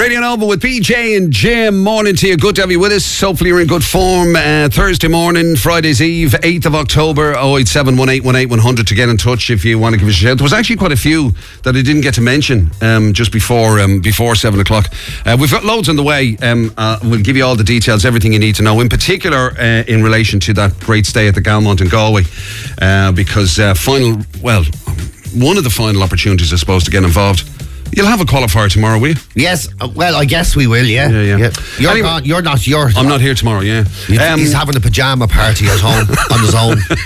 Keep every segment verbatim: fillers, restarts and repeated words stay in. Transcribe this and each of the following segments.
Radio Nova with P J and Jim. Morning to you. Good to have you with us. Hopefully you're in good form. Uh, Thursday morning, Friday's Eve, eighth of October, oh eight seven, one eight one eight, one hundred to get in touch if you want to give us a shout. There was actually quite a few that I didn't get to mention um, just before um, before seven o'clock. Uh, we've got loads on the way. Um, uh, we'll give you all the details, everything you need to know, in particular uh, in relation to that great stay at the Galmont in Galway. Uh, because uh, final, well, one of the final opportunities, I suppose, to get involved. You'll have a qualifier tomorrow, will you? Yes, uh, well, I guess we will, yeah. Yeah, yeah. yeah. You're, Anyway, not, you're not, you're... I'm not here tomorrow, yeah. Um, he's having a pyjama party at home on his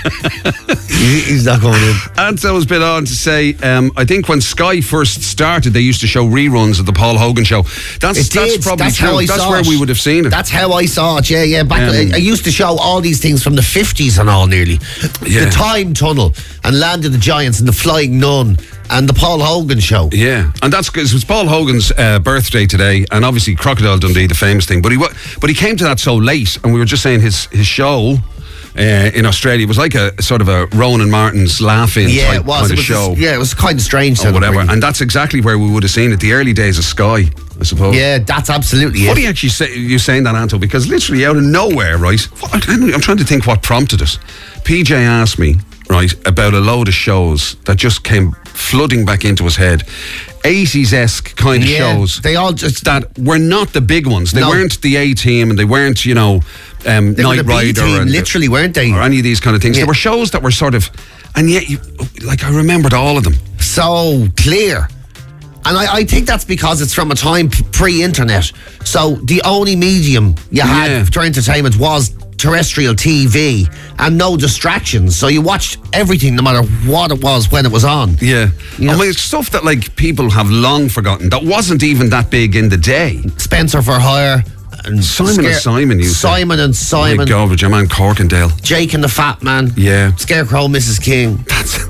own. he, he's not going in. Anselm has been on to say, um, I think when Sky first started, they used to show reruns of the Paul Hogan show. That's, it that's did. probably that's true. How I that's saw where it. we would have seen it. That's how I saw it, yeah, yeah. Back, Um, I, I used to show all these things from the fifties and all, nearly. Yeah. The Time Tunnel and Land of the Giants and the Flying Nun and the Paul Hogan show. Yeah, and that's because it was Paul Hogan's uh, birthday today, and obviously Crocodile Dundee, the famous thing. But he wa- but he came to that so late, and we were just saying his his show uh, in Australia was like a sort of a Rowan and Martin's laugh-in Yeah, type it was. kind it of was show, yeah, it was kind of strange. or whatever. And that's exactly where we would have seen it. The early days of Sky, I suppose. Yeah, that's absolutely What it. do you actually say? You saying that, Anto? Because literally out of nowhere, right? What, I'm trying to think what prompted it. P J asked me, right, about a load of shows that just came flooding back into his head. eighties-esque kind of Yeah, shows. they all just... That were not the big ones. They No. weren't the A-Team, and they weren't, you know, um, They were Knight the Rider, B-team, and literally, weren't they? or any of these kind of things. Yeah. There were shows that were sort of, and yet, you, like, I remembered all of them. So clear. And I, I think that's because it's from a time p- pre-internet. So the only medium you had Yeah. for entertainment was terrestrial T V and no distractions. So you watched everything no matter what it was when it was on. Yeah. Yeah. I mean, it's stuff that, like, people have long forgotten that wasn't even that big in the day. Spencer for Hire. And Simon and Simon, you say. Simon and Simon. My God, with your man Corkindale. Jake and the Fat Man. Yeah. Scarecrow, Missus King.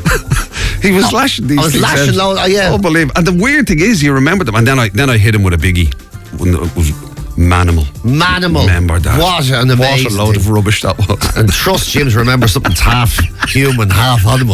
He was lashing these I was things lashing out. loads, oh, yeah. Unbelievable. And the weird thing is, you remember them, and then I then I hit him with a biggie. When it was Manimal. Manimal. Remember that? What an amazing What a load thing. of rubbish that was. And trust Jim to remember something's half human, half animal.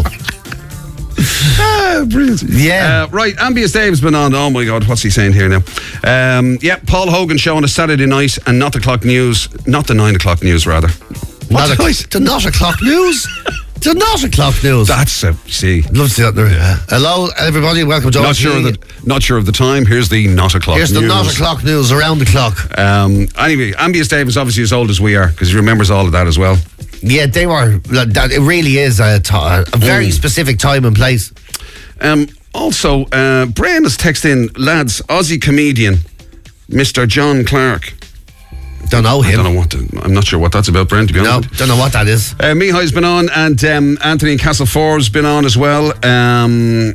Ah, brilliant. Yeah. Uh, right, Ambius Dave's been on. Oh my God, what's he saying here now? Um, yeah, Paul Hogan show on a Saturday night, and not the clock news, not the nine o'clock news, rather. Not What a, night? the not o'clock news. The not o'clock news. That's a see. Love to see that there. Yeah. Hello, everybody. Welcome to Not sure of the not sure of the time. Here's the not o'clock. Here's the news. not o'clock news around the clock. Um, anyway, Ambius Dave is obviously as old as we are because he remembers all of that as well. Yeah, they were. That it really is a, t- a very Mm. specific time and place. Um, also, uh, Brian has texted in, lads, Aussie comedian, Mister John Clark. Don't know I him. don't know what. To, I'm not sure what that's about, Brian. To be No, honest. with don't know what that is. you. Uh, Mihai's been on, and um, Anthony in Castleforbes been on as well. Um,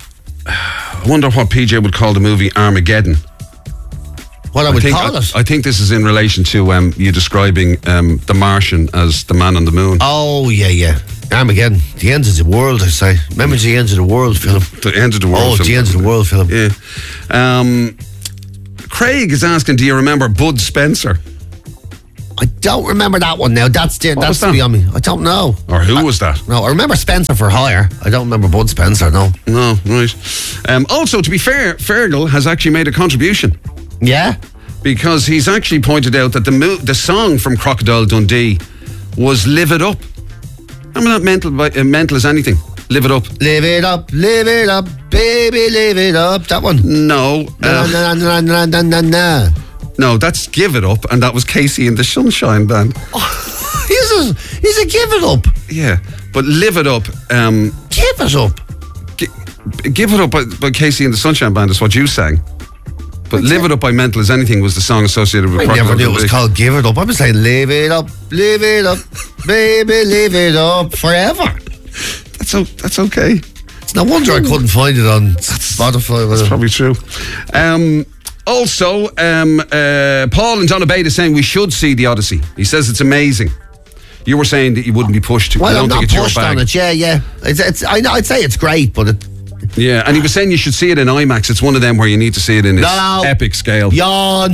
I wonder what P J would call the movie Armageddon. What I I would think, call I, it. I think this is in relation to um, you describing um, the Martian as the man on the moon. Oh yeah, yeah. Armageddon. The end of the world. I say. Remember the end of the world film. The end of the world. Oh, film. the end of the world film. Yeah. Um, Craig is asking, do you remember Bud Spencer? I don't remember that one now. That's the, What that's was that? beyond me. I don't know. Or who was that? No, I remember Spencer for Hire. I don't remember Bud Spencer. No. No, right. Um, also, to be fair, Fergal has actually made a contribution Yeah. because he's actually pointed out that the mo- the song from Crocodile Dundee was Live It Up. I'm not mental, by- uh, mental as anything. Live It Up. Live it up, live it up, baby, live it up. That one. No. Na, Uh, na, na, na, na, na, na. no, that's Give It Up, and that was Casey and the Sunshine Band. He's a, he's a give it up. Yeah. But Live It Up, um, Give it up. Gi- Give It Up by, by Casey and the Sunshine Band is what you sang. But Live It Up by Mental as Anything was the song associated with I Crocodile never knew it was Dundee. called Give It Up. I was saying live it up, live it up, baby, live it up forever. That's, o- that's okay. It's no wonder I couldn't find it on Spotify. That's probably true. Um, also, um, uh, Paul and John Abate is saying we should see the Odyssey. He says it's amazing. You were saying that you wouldn't be pushed. Well, I don't I'm think not it's your pushed bag. on it. Yeah, yeah. It's, it's, I know, I'd say it's great, but it, Yeah, and he was saying you should see it in IMAX. It's one of them where you need to see it in its No. epic scale. yawn.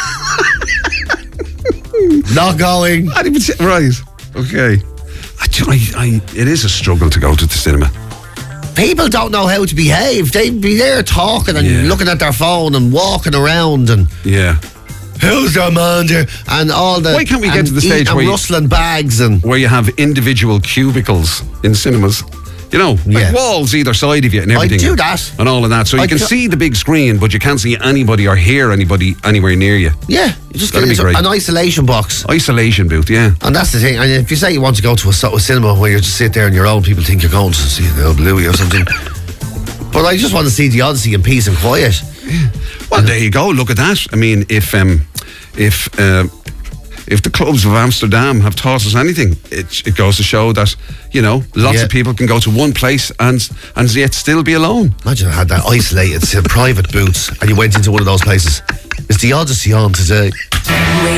Not going. And he would say, right, okay. I, do- I, I, it is a struggle to go to the cinema. people don't know how to behave. They'd be there talking and Yeah. looking at their phone and walking around and Yeah. who's their man there? And all the Why can't we get and to the eat- stage and where you- rustling bags and Where you have individual cubicles in cinemas. You know, like Yeah. walls either side of you and I everything. do that. And all of that. So you I can ca- see the big screen, but you can't see anybody or hear anybody anywhere near you. yeah, you just get That'd be into great. an isolation box. Isolation booth, yeah. And that's the thing. And if you say you want to go to a, so- a cinema where you just sit there on your own, people think you're going to see the old Louis or something. But I just want to see the Odyssey in peace and quiet. Well, there you go. Look at that. I mean, if um, if uh, if the clubs of Amsterdam have taught us anything, it, it goes to show that, you know, lots Yeah. of people can go to one place and and yet still be alone. Imagine I had that isolated uh, private booths and you went into one of those places. Is the Odyssey on today?